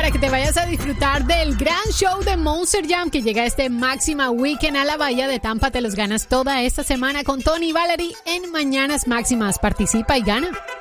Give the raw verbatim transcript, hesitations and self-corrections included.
para que te vayas a disfrutar del gran show de Monster Jam que llega este Máxima Weekend a la Bahía de Tampa. Te los ganas toda esta semana con Tony y Valerie en Mañanas Máximas. Participa y gana.